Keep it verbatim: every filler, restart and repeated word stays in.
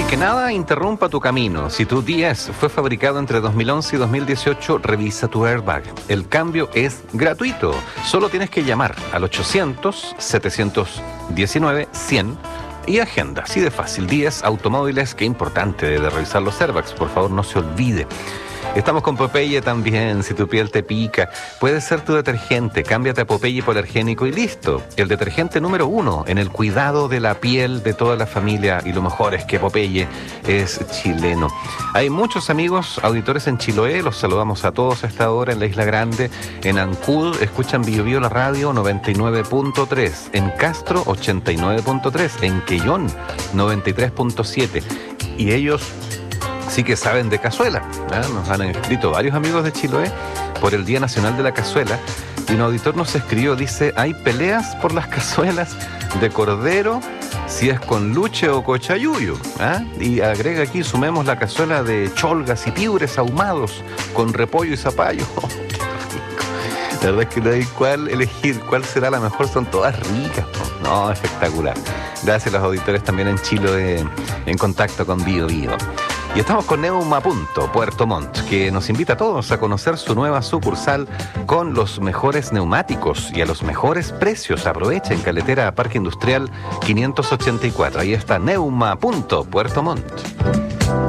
que nada interrumpa tu camino. Si tu D S fue fabricado entre dos mil once y dos mil dieciocho, revisa tu airbag. El cambio es gratuito. Solo tienes que llamar al ochocientos, setecientos diecinueve, cien y agenda. Así de fácil. D S Automóviles, qué importante de revisar los airbags. Por favor, no se olvide. Estamos con Popeye también, si tu piel te pica. Puede ser tu detergente, cámbiate a Popeye hipoalergénico y listo. El detergente número uno en el cuidado de la piel de toda la familia, y lo mejor es que Popeye es chileno. Hay muchos amigos auditores en Chiloé, los saludamos a todos a esta hora en la Isla Grande. En Ancud escuchan Bio Bio la radio noventa y nueve punto tres, en Castro ochenta y nueve punto tres, en Quellón noventa y tres punto siete. Y ellos sí que saben de cazuela, ¿eh? Nos han escrito varios amigos de Chiloé por el Día Nacional de la Cazuela, y un auditor nos escribió, dice, hay peleas por las cazuelas de cordero, si es con luche o cochayuyo, ¿eh? Y agrega aquí, sumemos la cazuela de cholgas y piures ahumados con repollo y zapallo. La verdad es que no hay cuál elegir, cuál será la mejor, son todas ricas. No, espectacular. Gracias a los auditores también en Chiloé, en contacto con Bio Bio. Y estamos con Neuma Punto, Puerto Montt, que nos invita a todos a conocer su nueva sucursal con los mejores neumáticos y a los mejores precios. Aprovecha en Carretera Parque Industrial quinientos ochenta y cuatro. Ahí está Neuma Punto, Puerto Montt.